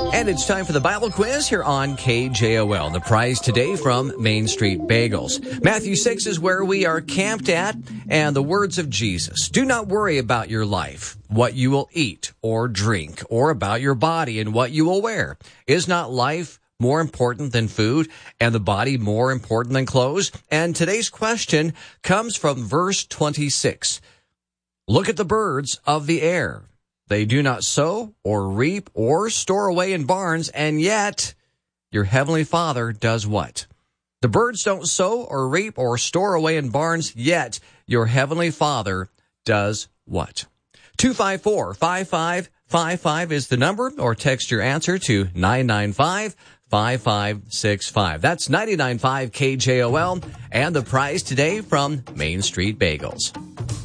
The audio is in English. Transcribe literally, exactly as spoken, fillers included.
And it's time for the Bible quiz here on K J O L. The prize today from Main Street Bagels. Matthew six is where we are camped at, and the words of Jesus. Do not worry about your life, what you will eat or drink, or about your body and what you will wear. Is not life more important than food, and the body more important than clothes? And today's question comes from verse twenty-six. Look at the birds of the air. They do not sow or reap or store away in barns, and yet your heavenly Father does what? The birds don't sow or reap or store away in barns, yet your heavenly Father does what? two five four, five five five five is the number, or text your answer to nine nine five, five five six five. That's nine nine five K J O L, and the prize today from Main Street Bagels.